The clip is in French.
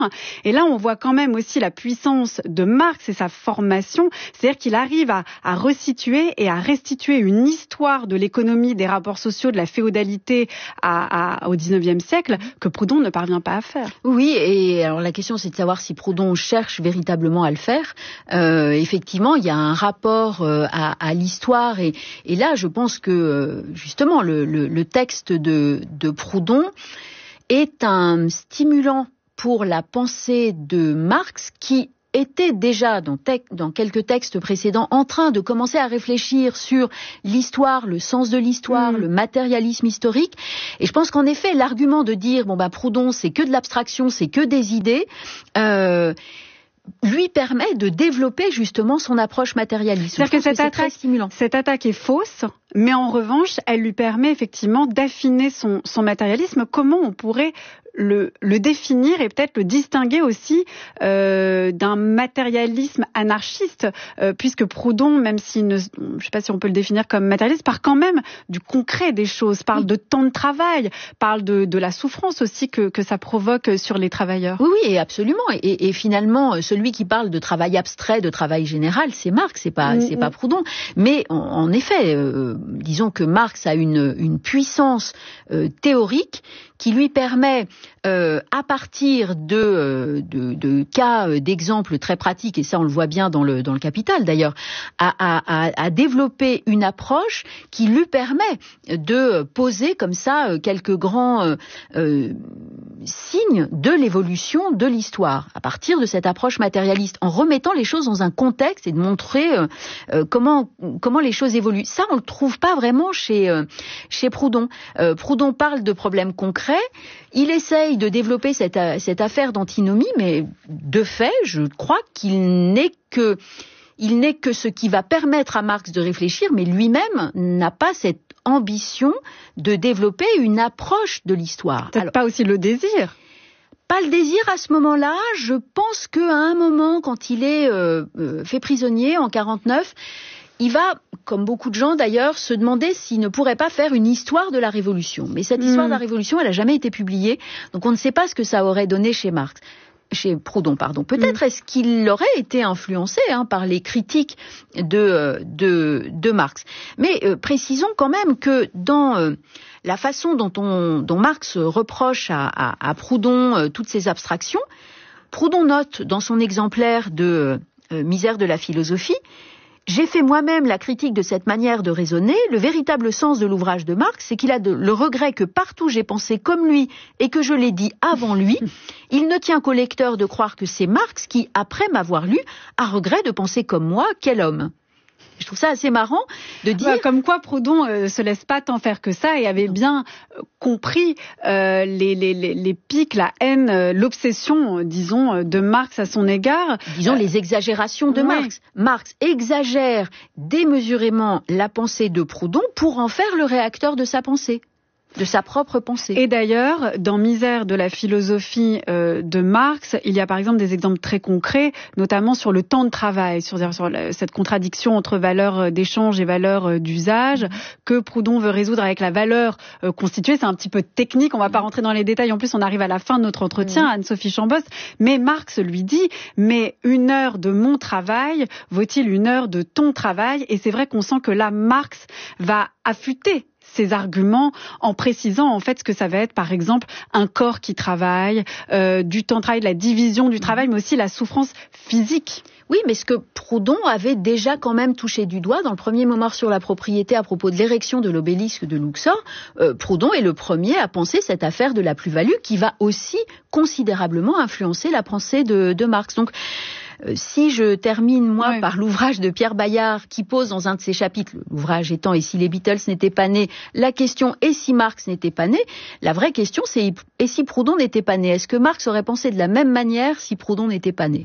Et là, on voit quand même aussi la puissance de Marx et sa formation, c'est-à-dire qu'il arrive à resituer et à restituer une histoire de l'économie, des rapports sociaux, de la féodalité au XIXe siècle que Proudhon ne parvient pas à faire. Oui, et alors la question c'est de savoir si Proudhon cherche véritablement à le faire. Effectivement, il y a un rapport à l'histoire et là, je pense que justement le texte de Proudhon est un stimulant pour la pensée de Marx qui était déjà dans quelques textes précédents en train de commencer à réfléchir sur l'histoire, le sens de l'histoire, le matérialisme historique. Et je pense qu'en effet, l'argument de dire Proudhon c'est que de l'abstraction, c'est que des idées, lui permet de développer justement son approche matérialiste. C'est-à-dire que cette attaque est fausse, mais en revanche, elle lui permet effectivement d'affiner son matérialisme. Comment on pourrait le définir et peut-être le distinguer aussi d'un matérialisme anarchiste, puisque Proudhon, même s'il ne, je ne sais pas si on peut le définir comme matérialiste, parle quand même du concret des choses, parle de temps de travail, parle de la souffrance aussi que ça provoque sur les travailleurs. Oui, absolument. Et finalement, celui qui parle de travail abstrait, de travail général, c'est Marx, c'est pas Proudhon. Mais en effet, disons que Marx a une puissance théorique qui lui permet, à partir de cas d'exemples très pratiques, et ça on le voit bien dans le Capital d'ailleurs, à développer une approche qui lui permet de poser comme ça quelques grands signes de l'évolution de l'histoire, à partir de cette approche matérialiste, en remettant les choses dans un contexte et de montrer comment les choses évoluent. Ça, on le trouve pas vraiment chez Proudhon. Proudhon parle de problèmes concrets. Il essaye de développer cette affaire d'antinomie, mais de fait, je crois qu'il n'est que ce qui va permettre à Marx de réfléchir, mais lui-même n'a pas cette ambition de développer une approche de l'histoire. Peut-être pas aussi le désir. Pas le désir à ce moment-là. Je pense qu'à un moment, quand il est fait prisonnier en 49, il va, comme beaucoup de gens d'ailleurs, se demander s'il ne pourrait pas faire une histoire de la Révolution. Mais cette histoire de la Révolution, elle n'a jamais été publiée, donc on ne sait pas ce que ça aurait donné chez Proudhon, pardon. Peut-être est-ce qu'il aurait été influencé par les critiques de Marx. Mais précisons quand même que dans la façon dont Marx reproche à Proudhon toutes ces abstractions, Proudhon note dans son exemplaire de Misère de la philosophie: j'ai fait moi-même la critique de cette manière de raisonner. Le véritable sens de l'ouvrage de Marx, c'est qu'il a le regret que partout j'ai pensé comme lui et que je l'ai dit avant lui. Il ne tient qu'au lecteur de croire que c'est Marx qui, après m'avoir lu, a regret de penser comme moi. Quel homme! Je trouve ça assez marrant de dire... Comme quoi Proudhon se laisse pas tant faire que ça et avait bien compris les pics, la haine, l'obsession, disons, de Marx à son égard. Disons les exagérations de Marx. Marx exagère démesurément la pensée de Proudhon pour en faire le réacteur de sa pensée. De sa propre pensée. Et d'ailleurs, dans Misère de la philosophie de Marx, il y a par exemple des exemples très concrets, notamment sur le temps de travail, sur cette contradiction entre valeur d'échange et valeur d'usage, que Proudhon veut résoudre avec la valeur constituée. C'est un petit peu technique, on ne va pas rentrer dans les détails, en plus on arrive à la fin de notre entretien, Anne-Sophie Chambos, mais Marx lui dit, mais 1 heure de mon travail vaut-il 1 heure de ton travail? Et c'est vrai qu'on sent que là, Marx va affûter ces arguments en précisant en fait ce que ça va être, par exemple, un corps qui travaille, du temps de travail, de la division du travail, mais aussi la souffrance physique. Oui, mais ce que Proudhon avait déjà quand même touché du doigt dans le premier mémoire sur la propriété à propos de l'érection de l'obélisque de Luxor, Proudhon est le premier à penser cette affaire de la plus-value qui va aussi considérablement influencer la pensée de Marx. Donc, si je termine, par l'ouvrage de Pierre Bayard qui pose dans un de ses chapitres, l'ouvrage étant « Et si les Beatles n'étaient pas nés ?» la question « Et si Marx n'était pas né ?» La vraie question, c'est « Et si Proudhon n'était pas né ?» Est-ce que Marx aurait pensé de la même manière si Proudhon n'était pas né ?